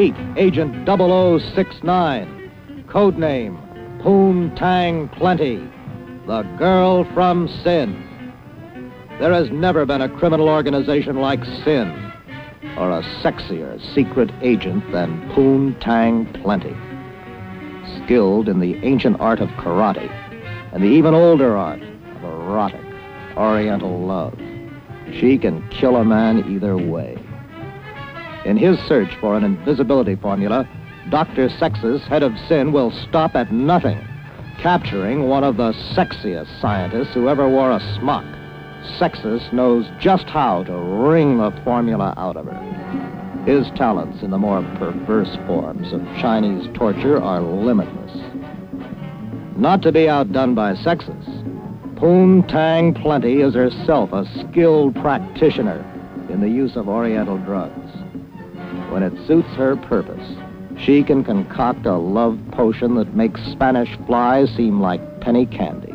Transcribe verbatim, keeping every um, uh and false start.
Meet Agent double oh six nine, codename Poon Tang Plenty, the girl from Sin. There has never been a criminal organization like Sin, or a sexier secret agent than Poon Tang Plenty. Skilled in the ancient art of karate and the even older art of erotic Oriental love, she can kill a man either way. In his search for an invisibility formula, Doctor Sex's head of Sin will stop at nothing, capturing one of the sexiest scientists who ever wore a smock. Sexus knows just how to wring the formula out of her. His talents in the more perverse forms of Chinese torture are limitless. Not to be outdone by Sexus, Poon Tang Plenty is herself a skilled practitioner in the use of Oriental drugs. When it suits her purpose, she can concoct a love potion that makes Spanish flies seem like penny candy.